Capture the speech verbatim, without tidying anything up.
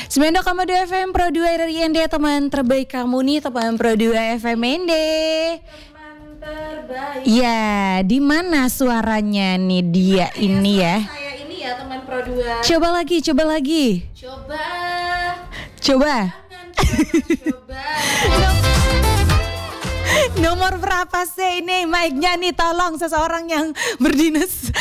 sembilan koma dua F M Pro dua R I N D, teman terbaik kamu nih, teman Pro dua F M N D. Teman terbaik. Ya, di mana suaranya nih dia ini ya? Saya ini ya teman Pro dua. Coba lagi, coba lagi. Coba. Coba. Jangan coba. Nomor berapa sih ini mic-nya nih, tolong seseorang yang berdinas